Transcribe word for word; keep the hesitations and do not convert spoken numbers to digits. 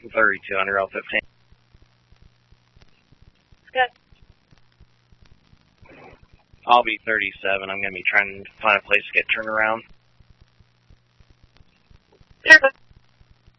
thirty-two under L fifteen. Good. I'll be thirty-seven. I'm going to be trying to find a place to get turned around. Sure.